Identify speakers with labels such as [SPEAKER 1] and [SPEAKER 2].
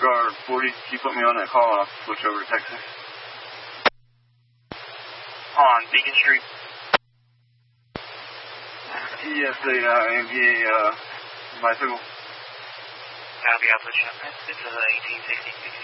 [SPEAKER 1] Guard 40, can you put me on that call? I'll switch over to Texas.
[SPEAKER 2] On Beacon Street.
[SPEAKER 1] Yes, the MVA bicycle.
[SPEAKER 2] Copy, I'll put you on that. It's 1860.